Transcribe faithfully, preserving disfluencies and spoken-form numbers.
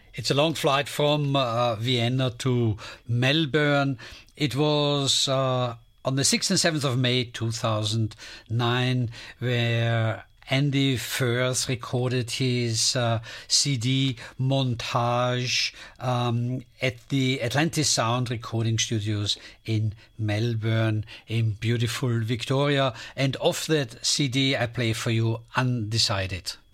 It's a long flight from uh, Vienna to Melbourne. It was uh, on the sixth and seventh of May two thousand nine where Andy Firth recorded his uh, C D montage um, at the Atlantis Sound recording studios in Melbourne, in beautiful Victoria. And off that C D I play for you Undecided.